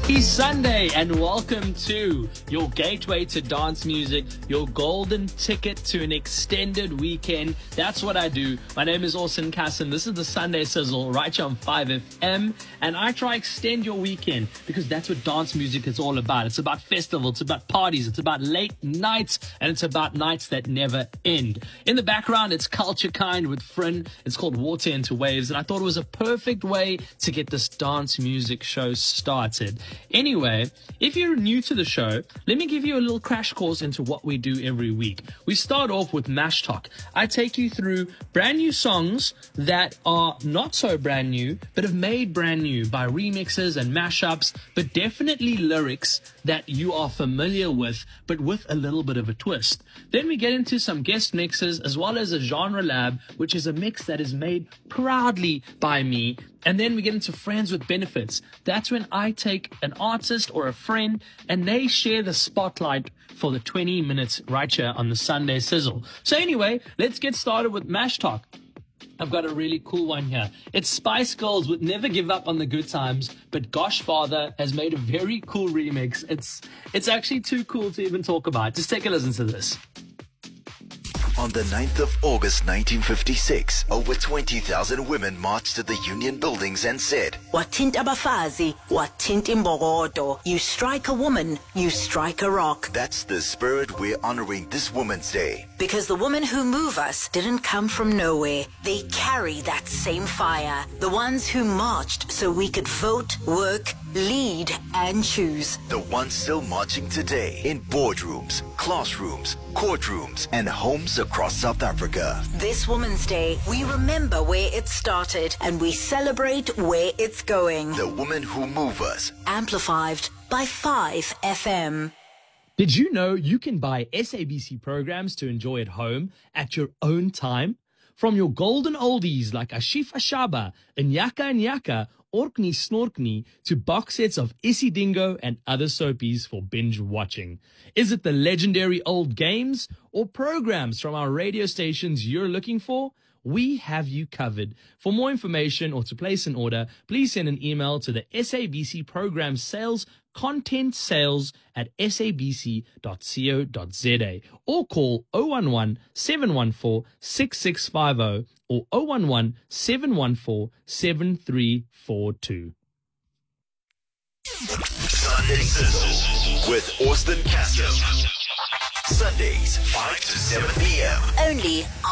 Happy Sunday and welcome to your gateway to dance music, your golden ticket to an extended weekend. That's what I do. My name is Austin Casson. This is the Sunday Sizzle right here on 5FM, and I try extend your weekend because that's what dance music is all about. It's about festivals, it's about parties, it's about late nights, and it's about nights that never end. In the background, it's Culture Kind with Frin. It's called Water into Waves, and I thought it was a perfect way to get this dance music show started. Anyway, if you're new to the show, let me give you a little crash course into what we do every week. We start off with Mash Talk. I take you through brand new songs that are not so brand new, but have made brand new by remixes and mashups, but definitely lyrics that you are familiar with, but with a little bit of a twist. Then we get into some guest mixes as well as a genre lab, which is a mix that is made proudly by me. And then we get into Friends with Benefits. That's when I take an artist or a friend and they share the spotlight for the 20 minutes right here on the Sunday Sizzle. So anyway, let's get started with Mash Talk. I've got a really cool one here. It's Spice Girls with Never Give Up on the Good Times, but Gosh Father has made a very cool remix. It's actually too cool to even talk about. Just take a listen to this. On the 9th of August 1956, over 20,000 women marched to the Union buildings and said, Wathinta abafazi, wathinta imbokodo. You strike a woman, you strike a rock. That's the spirit we're honoring this Women's Day. Because the women who move us didn't come from nowhere. They carry that same fire. The ones who marched so we could vote, work, lead, and choose. The ones still marching today in boardrooms, classrooms, courtrooms, and homes across South Africa. This Women's Day, we remember where it started and we celebrate where it's going. The women who move us. Amplified by 5FM. Did you know you can buy SABC programs to enjoy at home at your own time? From your golden oldies like Ashifa Shaba, Nyaka Nyaka, Orkney Snorkney, to box sets of Isidingo and other soapies for binge watching. Is it the legendary old games or programs from our radio stations you're looking for? We have you covered. For more information or to place an order, please send an email to the SABC Program Sales Content Sales at sabc.co.za or call 011 714 6650 or 011 714 7342. Sunday Sizzle with Austin Casson. Sundays, 5 to 7 p.m. Only